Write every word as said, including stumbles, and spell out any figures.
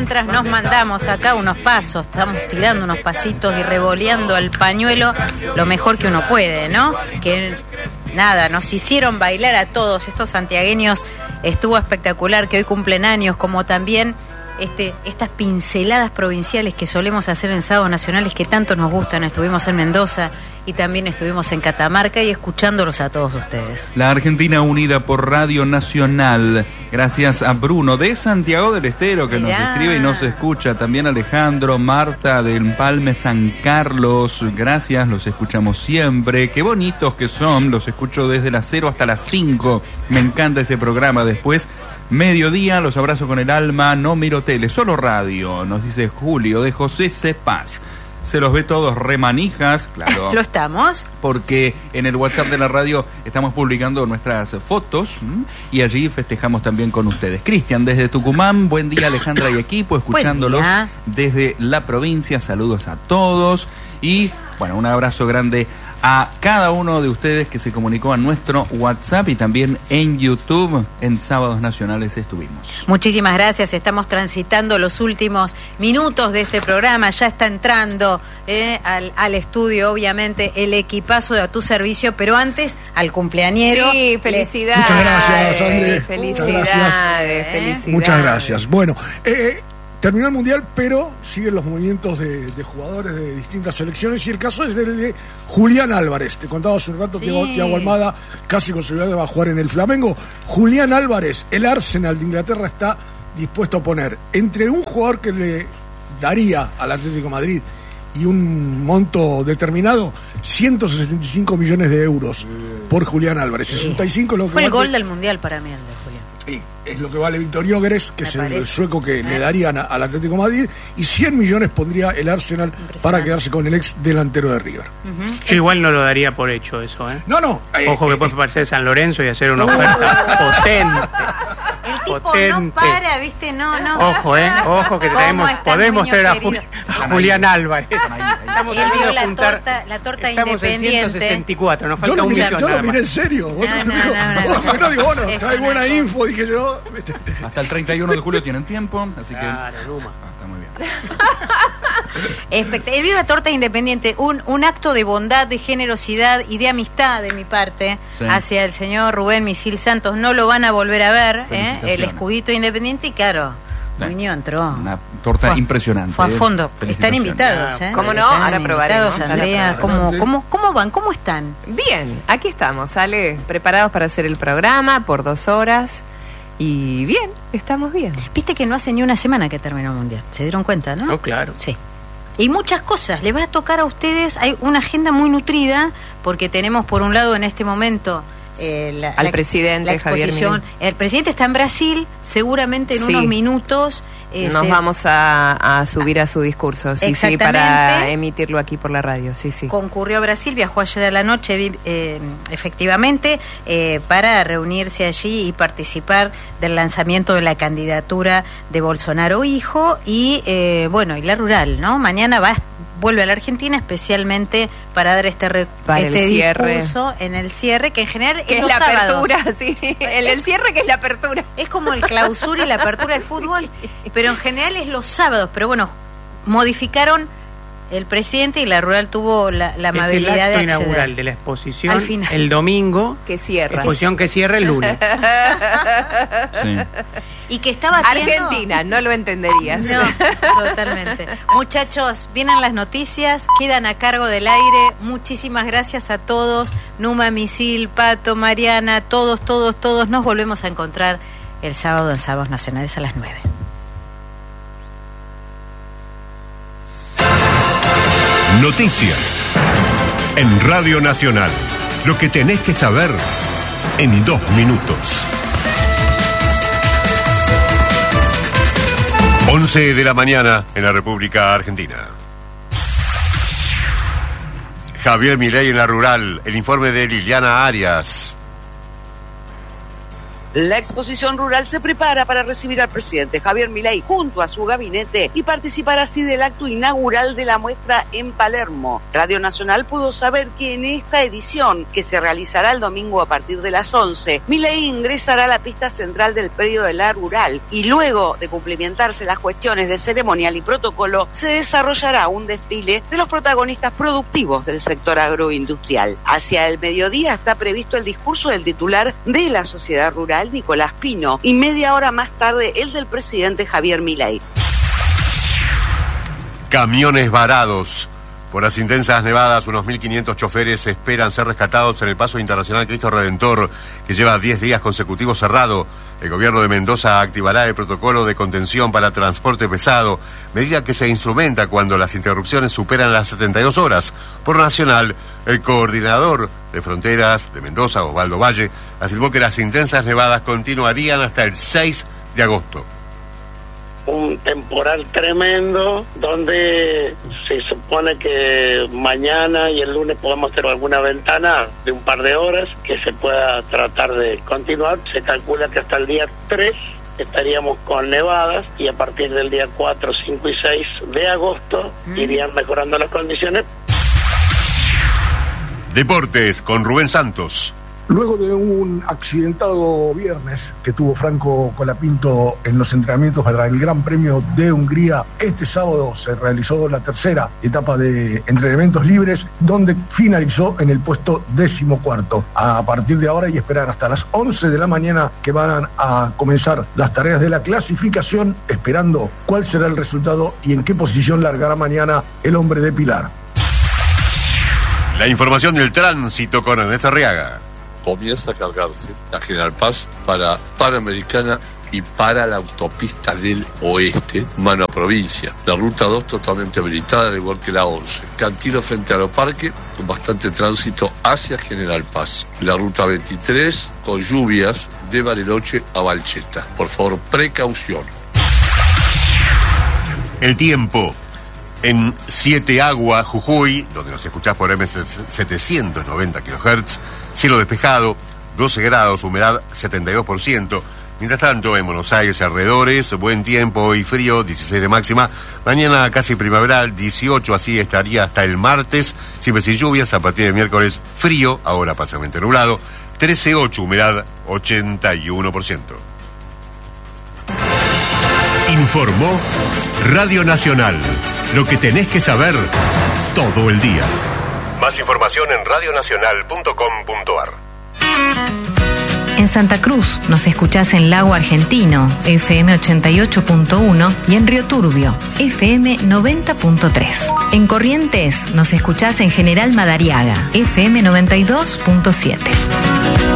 mientras nos mandamos acá unos pasos, estamos tirando unos pasitos y revoleando al pañuelo lo mejor que uno puede, ¿no? Que nada, nos hicieron bailar a todos estos santiagueños, estuvo espectacular, que hoy cumplen años, como también este, estas pinceladas provinciales que solemos hacer en sábados nacionales que tanto nos gustan. Estuvimos en Mendoza y también estuvimos en Catamarca y escuchándolos a todos ustedes. La Argentina unida por Radio Nacional, gracias a Bruno de Santiago del Estero que Mirá. nos escribe y nos escucha, también Alejandro, Marta del Empalme San Carlos, gracias, los escuchamos siempre, qué bonitos que son, los escucho desde las cero hasta las cinco, me encanta ese programa. Después mediodía, los abrazo con el alma, no miro tele, solo radio, nos dice Julio de José C. Paz. Se los ve todos remanijas, claro. ¿Lo estamos? Porque en el WhatsApp de la radio estamos publicando nuestras fotos ¿m? y allí festejamos también con ustedes. Cristian, desde Tucumán, buen día Alejandra y equipo, escuchándolos desde la provincia, saludos a todos y bueno, un abrazo grande a cada uno de ustedes que se comunicó a nuestro WhatsApp y también en YouTube, en Sábados Nacionales estuvimos. Muchísimas gracias, estamos transitando los últimos minutos de este programa, ya está entrando eh, al, al estudio, obviamente, el equipazo de A Tu Servicio, pero antes, al cumpleañero. Sí, felicidades. Muchas gracias, André. Felicidades, Muchas gracias. Eh, felicidades. Muchas gracias. Bueno, eh, terminó el Mundial, pero siguen los movimientos de, de jugadores de distintas selecciones y el caso es del de Julián Álvarez. Te contaba hace un rato sí. que Thiago Almada casi con seguridad va a jugar en el Flamengo. Julián Álvarez, el Arsenal de Inglaterra está dispuesto a poner entre un jugador que le daría al Atlético de Madrid y un monto determinado, ciento sesenta y cinco millones de euros por Julián Álvarez. Sí. sesenta y cinco lo que fue el vale... gol del Mundial para mí, el de Julián. Y es lo que vale Víctor Gyökeres, que Me es el, el sueco que eh. le darían a, al Atlético de Madrid, y cien millones pondría el Arsenal para quedarse con el ex delantero de River. Uh-huh. Yo igual no lo daría por hecho eso, ¿eh? No, no. Eh, Ojo que eh, puede parecer San Lorenzo y hacer una oferta potente. El tipo potente. no para, ¿viste? No, no. Ojo, ¿eh? Ojo que traemos, podemos traer a, Jul- a Julián Álvarez. Estamos Él vio la juntar, torta, la torta estamos independiente. En ciento sesenta y cuatro, nos falta yo un miré, millón. Yo nada lo miré más. en serio. No, no, no, no, no, no digo, bueno, trae buena info, dije yo. Hasta el treinta y uno de julio tienen tiempo, así claro, que... Luma. Ah, está muy bien. Espect- Él vio la torta independiente, un, un acto de bondad, de generosidad y de amistad de mi parte sí. hacia el señor Rubén Misil Santos. No lo van a volver a ver, ¿eh? El escudito independiente y claro, Muñoz entró. Una torta fue, impresionante. Fue a fondo. Están invitados, ¿eh? ¿Cómo no? Están Ahora probaremos. Andrea, ¿cómo, cómo, ¿Cómo van? ¿Cómo están? Bien, aquí estamos, Ale, preparados para hacer el programa por dos horas. Y bien, estamos bien. Viste que no hace ni una semana que terminó el Mundial. ¿Se dieron cuenta, no? No, claro. Sí. Y muchas cosas. Les va a tocar a ustedes. Hay una agenda muy nutrida porque tenemos por un lado en este momento eh, la, al la, presidente la exposición. El presidente está en Brasil. Seguramente en sí. unos minutos eh, nos se... vamos a, a subir a su discurso. Sí, sí, para emitirlo aquí por la radio. Sí, sí. Concurrió a Brasil, viajó ayer a la noche, eh, efectivamente, eh, para reunirse allí y participar del lanzamiento de la candidatura de Bolsonaro hijo y eh, bueno, y la rural, ¿no? Mañana va vuelve a la Argentina especialmente para dar este, re, para este el cierre. discurso en el cierre, que en general que es, es la sábados. apertura, sí. El, el cierre que es la apertura. Es como el clausura y la apertura de fútbol, pero en general es los sábados. Pero bueno, modificaron el presidente y la rural tuvo la, la amabilidad de acceder. Es el acto inaugural de la exposición al final. El domingo. Que cierra. Exposición que cierra el lunes. Sí. Y que estaba haciendo... Argentina, no lo entenderías. No, totalmente. Muchachos, vienen las noticias, quedan a cargo del aire. Muchísimas gracias a todos. Numa, Misil, Pato, Mariana, todos, todos, todos. Nos volvemos a encontrar el sábado en Sábados Nacionales a las nueve. Noticias en Radio Nacional. Lo que tenés que saber en dos minutos. once de la mañana en la República Argentina. Javier Milei en la rural. El informe de Liliana Arias. La exposición rural se prepara para recibir al presidente Javier Milei junto a su gabinete y participar así del acto inaugural de la muestra en Palermo. Radio Nacional pudo saber que en esta edición, que se realizará el domingo a partir de las once, Milei ingresará a la pista central del predio de la rural y luego de cumplimentarse las cuestiones de ceremonial y protocolo, se desarrollará un desfile de los protagonistas productivos del sector agroindustrial. Hacia el mediodía está previsto el discurso del titular de la sociedad rural, Nicolás Pino, y media hora más tarde el del presidente Javier Milei. Camiones varados. Por las intensas nevadas, unos mil quinientos choferes esperan ser rescatados en el Paso Internacional Cristo Redentor, que lleva diez días consecutivos cerrado. El gobierno de Mendoza activará el protocolo de contención para transporte pesado, medida que se instrumenta cuando las interrupciones superan las setenta y dos horas. Por Nacional, el coordinador de fronteras de Mendoza, Osvaldo Valle, afirmó que las intensas nevadas continuarían hasta el seis de agosto. Un temporal tremendo donde se supone que mañana y el lunes podemos tener alguna ventana de un par de horas que se pueda tratar de continuar. Se calcula que hasta el día tres estaríamos con nevadas y a partir del día cuatro, cinco y seis de agosto mm. irían mejorando las condiciones. Deportes con Rubén Santos. Luego de un accidentado viernes que tuvo Franco Colapinto en los entrenamientos para el Gran Premio de Hungría, este sábado se realizó la tercera etapa de entrenamientos libres, donde finalizó en el puesto decimocuarto. A partir de ahora hay que esperar hasta las once de la mañana que van a comenzar las tareas de la clasificación, esperando cuál será el resultado y en qué posición largará mañana el hombre de Pilar. La información del tránsito con Ernesto Arriaga. Comienza a cargarse la General Paz para Panamericana y para la autopista del oeste, mano a provincia. La ruta dos totalmente habilitada, al igual que la once. Cantilo frente a Aeroparque, con bastante tránsito hacia General Paz. La ruta veintitrés, con lluvias de Bariloche a Valcheta. Por favor, precaución. El tiempo. En Siete Agua, Jujuy, donde nos escuchás por M setecientos noventa kilohertz, cielo despejado, doce grados, humedad setenta y dos por ciento. Mientras tanto, en Buenos Aires y alrededores, buen tiempo y frío, dieciséis de máxima. Mañana casi primaveral, dieciocho, así estaría hasta el martes. Siempre sin lluvias, a partir de miércoles frío, ahora parcialmente nublado. trece coma ocho, humedad ochenta y uno por ciento. Informó Radio Nacional. Lo que tenés que saber todo el día. Más información en radio nacional punto com punto a r. En Santa Cruz nos escuchás en Lago Argentino, F M ochenta y ocho punto uno, y en Río Turbio, F M noventa punto tres. En Corrientes nos escuchás en General Madariaga, F M noventa y dos punto siete.